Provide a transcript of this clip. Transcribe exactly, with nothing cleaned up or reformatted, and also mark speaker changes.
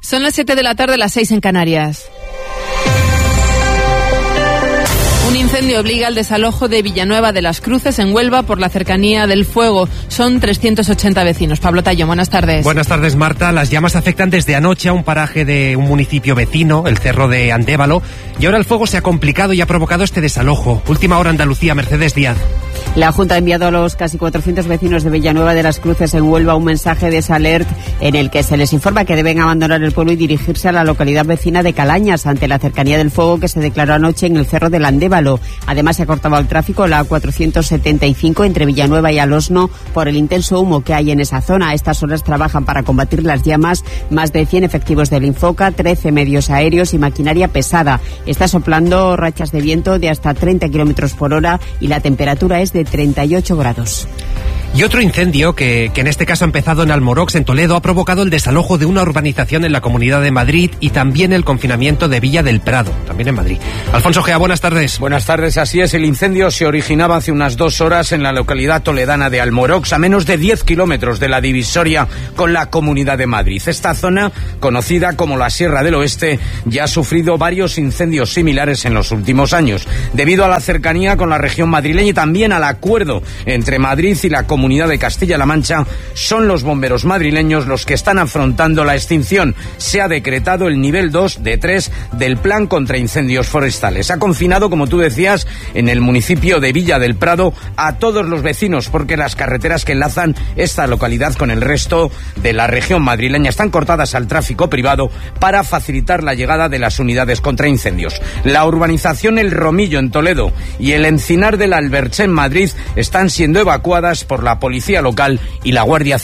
Speaker 1: Son las siete de la tarde, las seis en Canarias. Un incendio obliga al desalojo de Villanueva de las Cruces, en Huelva, por la cercanía del fuego. Son trescientos ochenta vecinos. Pablo Tallón, buenas tardes.
Speaker 2: Buenas tardes, Marta. Las llamas afectan desde anoche a un paraje de un municipio vecino, el Cerro de Andévalo, y ahora el fuego se ha complicado y ha provocado este desalojo. Última hora, Andalucía, Mercedes Díaz.
Speaker 3: La Junta ha enviado a los casi cuatrocientos vecinos de Villanueva de las Cruces, en Huelva, un mensaje de Salert en el que se les informa que deben abandonar el pueblo y dirigirse a la localidad vecina de Calañas, ante la cercanía del fuego que se declaró anoche en el Cerro del Andévalo. Además, se ha cortado el tráfico la cuatrocientos setenta y cinco entre Villanueva y Alosno por el intenso humo que hay en esa zona. A estas horas trabajan para combatir las llamas más de cien efectivos del Infoca, trece medios aéreos y maquinaria pesada. Está soplando rachas de viento de hasta treinta kilómetros por hora y la temperatura es de treinta y ocho grados.
Speaker 2: Y otro incendio, que, que en este caso ha empezado en Almorox, en Toledo, ha provocado el desalojo de una urbanización en la Comunidad de Madrid y también el confinamiento de Villa del Prado, también en Madrid. Alfonso Gea, buenas tardes.
Speaker 4: Buenas tardes, así es. El incendio se originaba hace unas dos horas en la localidad toledana de Almorox, a menos de diez kilómetros de la divisoria con la Comunidad de Madrid. Esta zona, conocida como la Sierra del Oeste, ya ha sufrido varios incendios similares en los últimos años, debido a la cercanía con la región madrileña y también al acuerdo entre Madrid y la Comunidad de Castilla-La Mancha. Son los bomberos madrileños los que están afrontando la extinción. Se ha decretado el nivel dos de tres del Plan contra Incendios Forestales. Ha confinado, como tú decías, en el municipio de Villa del Prado a todos los vecinos, porque las carreteras que enlazan esta localidad con el resto de la región madrileña están cortadas al tráfico privado para facilitar la llegada de las unidades contra incendios. La urbanización El Romillo en Toledo y el Encinar del Alberche en Madrid están siendo evacuadas por la policía local y la Guardia Civil.